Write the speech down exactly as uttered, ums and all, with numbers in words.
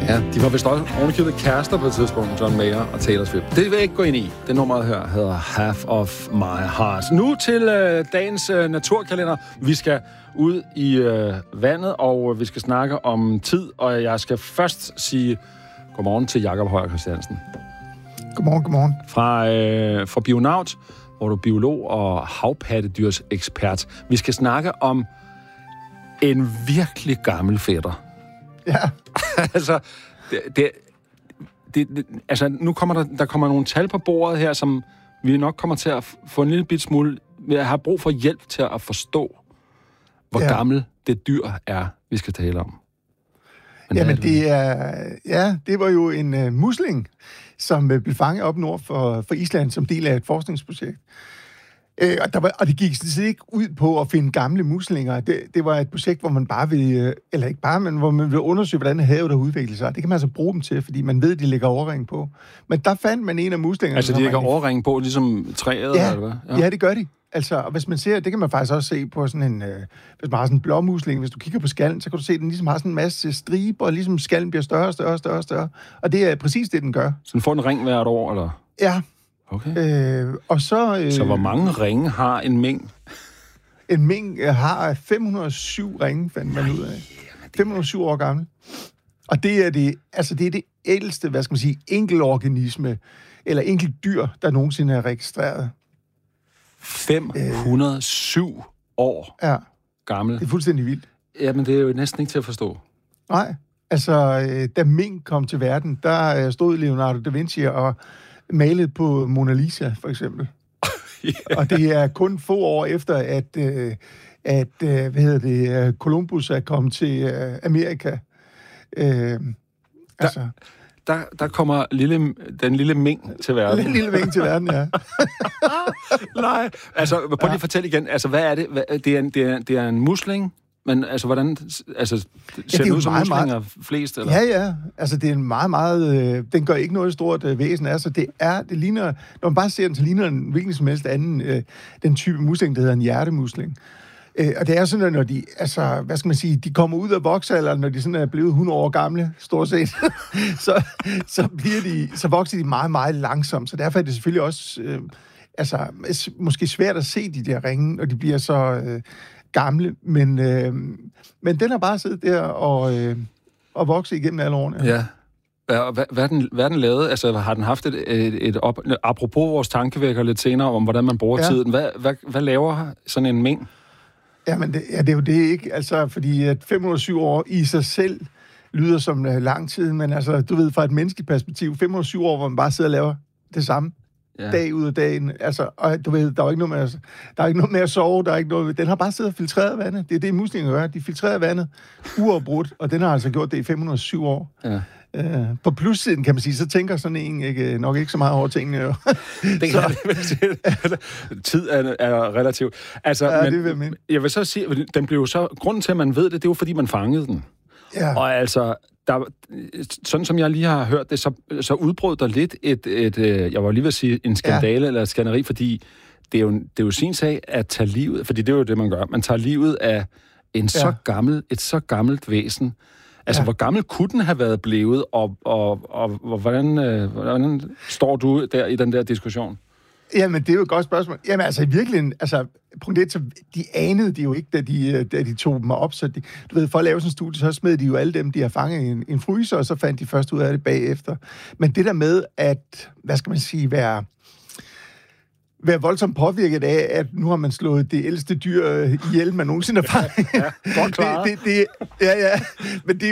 Ja, de var vist også ovenikøbet kærester på et tidspunkt, John Mayer og Taylor Swift. Det vil jeg ikke gå ind i. Det nummeret her hedder Half of My Heart. Nu til øh, dagens øh, naturkalender. Vi skal ud i øh, vandet, og vi skal snakke om tid, og jeg skal først sige godmorgen til Jakob Højer Christiansen. Godmorgen, godmorgen. Fra, øh, fra Bionaut, hvor du er biolog og havpattedyrs ekspert. Vi skal snakke om en virkelig gammel fætter. Ja. altså, det, det, det, det, altså, nu kommer der, der kommer nogle tal på bordet her, som vi nok kommer til at få en lille bit smule... Jeg har brug for hjælp til at forstå, hvor ja. gammel det dyr er, vi skal tale om. Men Jamen, det, det er... Ja, det var jo en uh, musling, som uh, blev fanget op nord for, for Island som del af et forskningsprojekt. Øh, og, der var, og det gik sådan set ikke ud på at finde gamle muslinger. Det, det var et projekt, hvor man bare ville, eller ikke bare, men hvor man ville undersøge, hvordan havet der udvikler sig. Det kan man altså bruge dem til, fordi man ved, at de lægger overring på. Men der fandt man en af muslingerne. Altså, de lægger overring på, ligesom træet, ja, eller hvad? Ja. ja, det gør de. Altså, og hvis man ser, det kan man faktisk også se på sådan en, øh, hvis man har sådan en blåmusling, hvis du kigger på skallen, så kan du se, at den ligesom har sådan en masse striber, og ligesom skallen bliver større og større og større og større. Og det er præcis det, den gør. Så den får en ring hvert år, eller? Ja. Okay. Øh, og så, øh, så hvor mange ringe har en mink? En mink har fem hundrede og syv ringe, fandt man ud af. fem hundrede og syv år gammel. Og det er det, altså det er det ældste, hvad skal man sige, enkelorganisme, eller enkelt dyr, der nogensinde er registreret. fem hundrede og syv øh, år ja. gammel. Det er fuldstændig vildt. Jamen, det er jo næsten ikke til at forstå. Nej, altså, da mink kom til verden, der stod Leonardo da Vinci og malet på Mona Lisa, for eksempel. yeah. Og det er kun få år efter, at, øh, at øh, hvad hedder det, Columbus er kommet til øh, Amerika. Øh, der, altså. der, der kommer lille, den lille mink til verden. Den lille mink til verden, ja. Nej, altså, prøv lige at fortælle igen. Altså, hvad er det? Hvad, det, er en, det, er, det er en musling, men altså, hvordan altså, ser ja, det ud som meget, muslinger meget, flest? Eller? Ja, ja. Altså, det er en meget, meget... Øh, den gør ikke noget stort øh, væsen af sig. Det er, det ligner... Når man bare ser den, så ligner den hvilken som helst anden, øh, den type musling, der hedder en hjertemusling. Øh, og det er sådan, at når de, altså, hvad skal man sige, de kommer ud af voksalderen, når de sådan er blevet hundrede år gamle, stort set, så, så, bliver de, så vokser de meget, meget langsomt. Så derfor er det selvfølgelig også, øh, altså, måske svært at se de der ringe, når de bliver så øh, gamle. Men, øh, men den har bare siddet der og, øh, og vokset igennem alle årene. Ja. Hvad, hvad, er den, hvad er den lavet? Altså, har den haft et, et, et op, apropos vores tankevækker lidt senere om, hvordan man bruger ja. tiden. Hvad, hvad, hvad laver sådan en mink? Jamen, det, ja, det er jo det ikke, altså, fordi at fem hundrede og syv år i sig selv lyder som uh, lang tid, men altså, du ved, fra et menneskeligt perspektiv, fem hundrede og syv år, hvor man bare sidder og laver det samme, ja. dag ud af dagen, altså, og du ved, der er ikke noget med at, der er ikke noget med at sove, der er ikke noget, den har bare siddet og filtreret vandet, det er det, muslinger gør, de filtrerer vandet uafbrudt, og den har altså gjort det i fem hundrede og syv år. Ja. Uh, på plussiden, kan man sige, så tænker sådan en ikke, nok ikke så meget over tingene. Jo. Det kan jeg sige. Tid er, er relativt. Altså, ja, men, det vil jeg mene. Jeg vil så sige, den blev så, grunden til, at man ved det, det er jo, fordi man fangede den. Ja. Og altså, der, sådan som jeg lige har hørt det, så, så udbrød der lidt et, et, et, jeg var lige ved at sige, en skandale ja. eller et skanderi, fordi det er, jo, det er jo sin sag at tage livet, fordi det er jo det, man gør. Man tager livet af en ja. så gammel, et så gammelt væsen. Altså, ja. hvor gammel kunne den have været blevet, og, og, og, og hvordan, øh, hvordan står du der i den der diskussion? Jamen, det er jo et godt spørgsmål. Jamen, altså, i virkeligheden, altså, punkt et, så de anede de jo ikke, da de, da de tog dem op, så de, du ved, for at lave sådan en studie, så smed de jo alle dem, de har fanget i en, en fryser, og så fandt de først ud af det bagefter. Men det der med at, hvad skal man sige, være... være voldsomt påvirket af, at nu har man slået det ældste dyr ihjel, man nogensinde har fanget. Ja, ja, godt klaret. Det, det, det, ja, ja. Men det